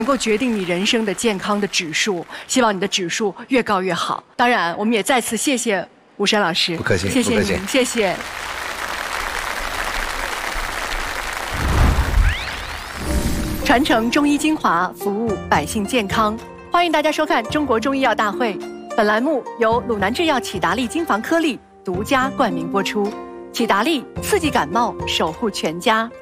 能够决定你人生的健康的指数。希望你的指数越高越好。当然，我们也再次谢谢吴山老师， 不客气， 谢谢您，谢谢。传承中医精华，服务百姓健康。欢迎大家收看《中国中医药大会》。本栏目由鲁南制药启达利金防颗粒独家冠名播出。启达利刺激感冒，守护全家。